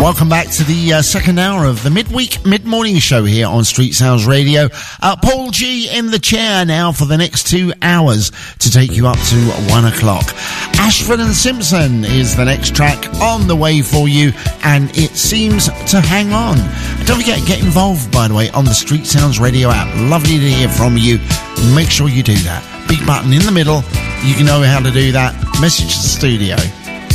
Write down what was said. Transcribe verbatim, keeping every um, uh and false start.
Welcome back to the uh, second hour of the midweek, mid-morning show here on Street Sounds Radio. Uh, Paul G in the chair now for the next two hours to take you up to one o'clock. Ashford and Simpson is the next track on the way for you, and it seems to hang on. Don't forget, get involved, by the way, on the Street Sounds Radio app. Lovely to hear from you. Make sure you do that. Big button in the middle. You can know how to do that. Message to the studio.